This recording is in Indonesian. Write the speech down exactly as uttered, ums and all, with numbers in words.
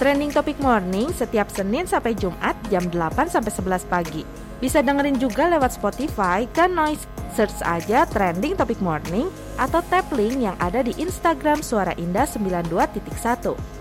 Trending Topic Morning setiap Senin sampai Jumat jam delapan sampai sebelas pagi. Bisa dengerin juga lewat Spotify dan Noise. Search aja Trending Topic Morning atau tap link yang ada di Instagram Suara Indah sembilan dua titik satu.